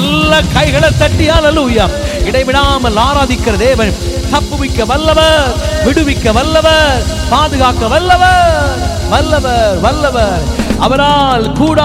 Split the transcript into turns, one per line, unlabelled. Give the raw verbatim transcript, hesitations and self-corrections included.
நல்ல கைகளை தட்டி ஹல்லேலூயா இடைவிடாமல் ஆராதிக்கிற தேவன் தப்புவிக்க வல்லவர், விடுவிக்க வல்லவர், பாதுகாக்க வல்லவர், வல்லவர் வல்லவர். அவரால் கூட